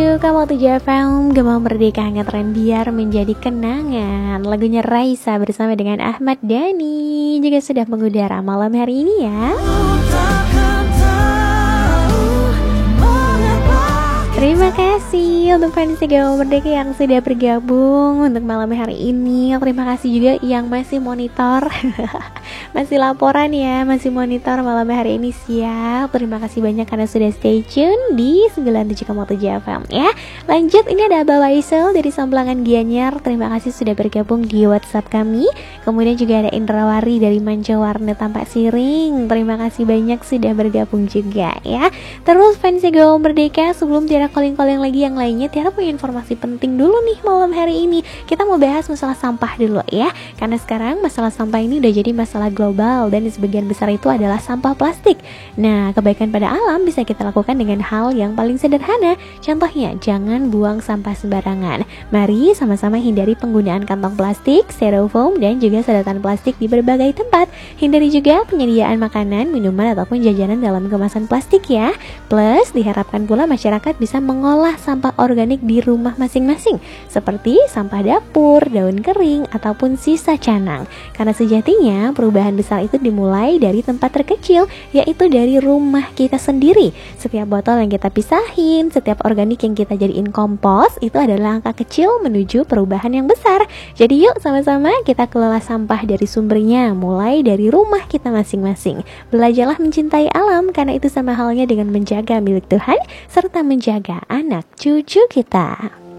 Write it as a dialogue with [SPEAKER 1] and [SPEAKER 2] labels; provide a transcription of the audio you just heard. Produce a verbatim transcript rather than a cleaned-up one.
[SPEAKER 1] tujuh koma tujuh F M, Gema Merdeka hangat tren biar menjadi kenangan. Lagunya Raisa bersama dengan Ahmad Dhani juga sudah mengudara malam hari ini ya. Terima kasih untuk fans Gema Merdeka yang sudah bergabung untuk malam hari ini. Terima kasih juga yang masih monitor, masih laporan ya, masih monitor malam hari ini, siap. Terima kasih banyak karena sudah stay tune di sembilan puluh tujuh koma tujuh F M ya. Lanjut, ini ada Abah Waisel dari Samblangan Gianyar. Terima kasih sudah bergabung di WhatsApp kami. Kemudian juga ada Indrawari dari Mancawarna Tampak Siring. Terima kasih banyak sudah bergabung juga ya. Terus fans Gema Merdeka, sebelum Tiara calling-calling lagi yang lainnya, Tiara punya informasi penting dulu nih malam hari ini. Kita mau bahas masalah sampah dulu ya. Karena sekarang masalah sampah ini udah jadi masalah global dan sebagian besar itu adalah sampah plastik. Nah, kebaikan pada alam bisa kita lakukan dengan hal yang paling sederhana. Contohnya, jangan buang sampah sembarangan. Mari sama-sama hindari penggunaan kantong plastik, styrofoam, dan juga sedotan plastik di berbagai tempat. Hindari juga penyediaan makanan, minuman, ataupun jajanan dalam kemasan plastik ya. Plus, diharapkan pula masyarakat bisa mengolah sampah organik di rumah masing-masing, seperti sampah dapur, daun kering, ataupun sisa canang. Karena sejatinya perubahan besar itu dimulai dari tempat terkecil, yaitu dari rumah kita sendiri. Setiap botol yang kita pisahin, setiap organik yang kita jadiin kompos, itu adalah langkah kecil menuju perubahan yang besar. Jadi yuk sama-sama kita kelola sampah dari sumbernya, mulai dari rumah kita masing-masing. Belajarlah mencintai alam, karena itu sama halnya dengan menjaga milik Tuhan, serta menjaga anak cucu kita.